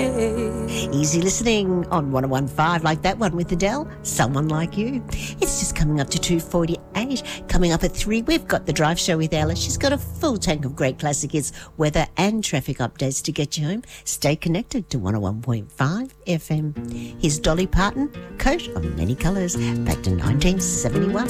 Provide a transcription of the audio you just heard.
Easy listening on 101.5, like that one with Adele, Someone Like You. It's just coming up to 2:48. Coming up at 3, we've got the Drive Show with Ella. She's got a full tank of great classic hits, weather and traffic updates to get you home. Stay connected to 101.5 FM. Here's Dolly Parton, Coat of Many Colours, back to 1971.